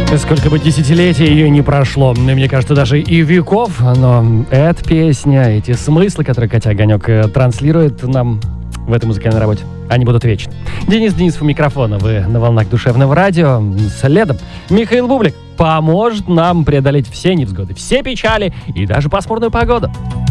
Сколько бы десятилетий ее не прошло, мне кажется, даже и веков, но эта песня, эти смыслы, которые Катя Огонек транслирует нам в этой музыкальной работе, они будут вечны. Денис Денисов у микрофона, вы на волнах душевного радио. Следом Михаил Бублик поможет нам преодолеть все невзгоды, все печали и даже пасмурную погоду.